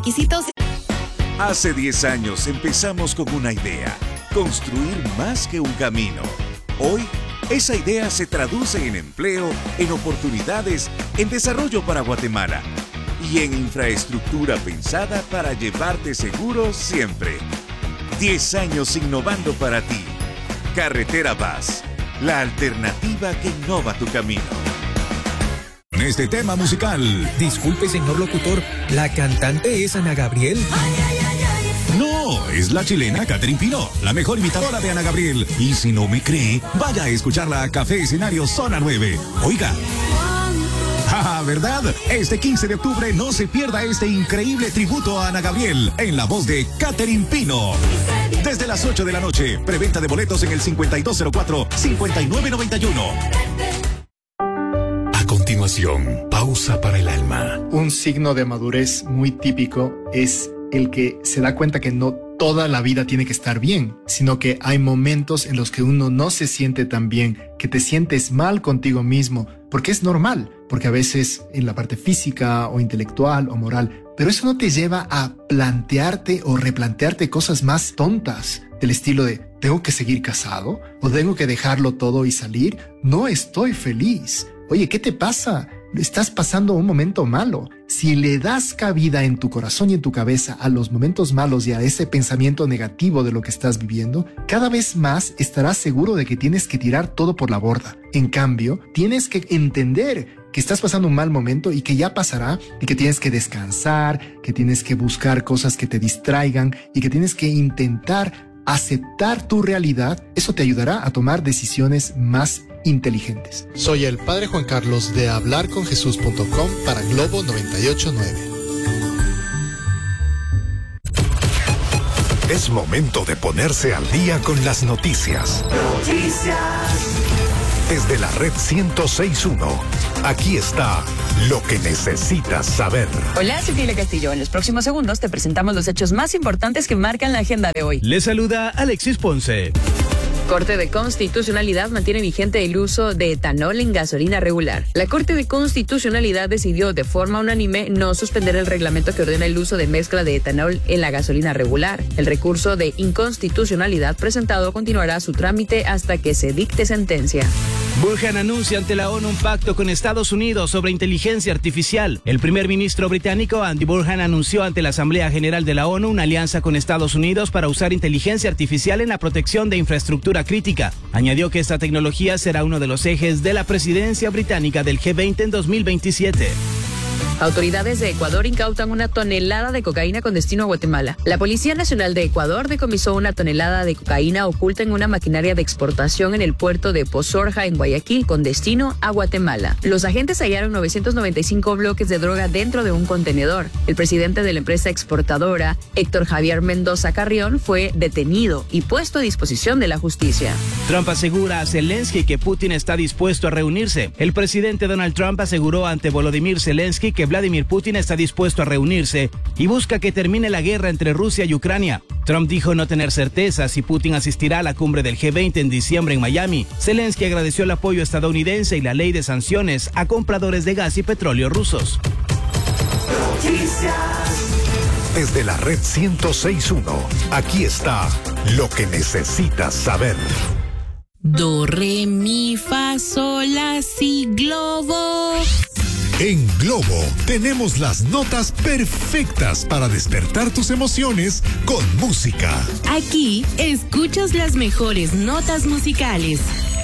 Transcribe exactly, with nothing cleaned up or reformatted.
Requisitos. Hace diez años empezamos con una idea: construir más que un camino. Hoy, esa idea se traduce en empleo, en oportunidades, en desarrollo para Guatemala y en infraestructura pensada para llevarte seguro siempre. diez años innovando para ti. Carretera Paz, la alternativa que innova tu camino. En este tema musical, disculpe señor locutor, ¿la cantante es Ana Gabriel? Ay, ay, ay, ay. No, es la chilena Catherine Pino, la mejor imitadora de Ana Gabriel. Y si no me cree, vaya a escucharla a Café Escenario Zona nueve. Oiga. Ah, ¿verdad? Este quince de octubre no se pierda este increíble tributo a Ana Gabriel en la voz de Catherine Pino. Desde las ocho de la noche, preventa de boletos en el cincuenta y dos cero cuatro, cincuenta y nueve noventa y uno. A continuación, pausa para el alma. Un signo de madurez muy típico es el que se da cuenta que no toda la vida tiene que estar bien, sino que hay momentos en los que uno no se siente tan bien, que te sientes mal contigo mismo, porque es normal, porque a veces en la parte física o intelectual o moral, pero eso no te lleva a plantearte o replantearte cosas más tontas, del estilo de ¿tengo que seguir casado? ¿O tengo que dejarlo todo y salir? No estoy feliz. Oye, ¿qué te pasa? Estás pasando un momento malo. Si le das cabida en tu corazón y en tu cabeza a los momentos malos y a ese pensamiento negativo de lo que estás viviendo, cada vez más estarás seguro de que tienes que tirar todo por la borda. En cambio, tienes que entender que estás pasando un mal momento y que ya pasará y que tienes que descansar, que tienes que buscar cosas que te distraigan y que tienes que intentar aceptar tu realidad. Eso te ayudará a tomar decisiones más inteligentes. Soy el Padre Juan Carlos de hablar con jesús punto com para Globo noventa y ocho punto nueve. Es momento de ponerse al día con las noticias. Noticias. Desde la red ciento seis punto uno, aquí está lo que necesitas saber. Hola, soy Tile Castillo. En los próximos segundos te presentamos los hechos más importantes que marcan la agenda de hoy. Le saluda Alexis Ponce. Corte de Constitucionalidad mantiene vigente el uso de etanol en gasolina regular. La Corte de Constitucionalidad decidió de forma unánime no suspender el reglamento que ordena el uso de mezcla de etanol en la gasolina regular. El recurso de inconstitucionalidad presentado continuará su trámite hasta que se dicte sentencia. Burhan anuncia ante la ONU un pacto con Estados Unidos sobre inteligencia artificial. El primer ministro británico Andy Burhan anunció ante la Asamblea General de la ONU una alianza con Estados Unidos para usar inteligencia artificial en la protección de infraestructura crítica. Añadió que esta tecnología será uno de los ejes de la presidencia británica del G veinte en dos mil veintisiete. Autoridades de Ecuador incautan una tonelada de cocaína con destino a Guatemala. La Policía Nacional de Ecuador decomisó una tonelada de cocaína oculta en una maquinaria de exportación en el puerto de Pozorja, en Guayaquil, con destino a Guatemala. Los agentes hallaron novecientos noventa y cinco bloques de droga dentro de un contenedor. El presidente de la empresa exportadora, Héctor Javier Mendoza Carrión, fue detenido y puesto a disposición de la justicia. Trump asegura a Zelensky que Putin está dispuesto a reunirse. El presidente Donald Trump aseguró ante Volodymyr Zelensky que Vladimir Putin está dispuesto a reunirse y busca que termine la guerra entre Rusia y Ucrania. Trump dijo no tener certeza si Putin asistirá a la cumbre del G veinte en diciembre en Miami. Zelensky agradeció el apoyo estadounidense y la ley de sanciones a compradores de gas y petróleo rusos. Noticias. Desde la red ciento seis punto uno, aquí está lo que necesitas saber. Do, re, mi, fa, sol, la, si, globo. En Globo tenemos las notas perfectas para despertar tus emociones con música. Aquí escuchas las mejores notas musicales.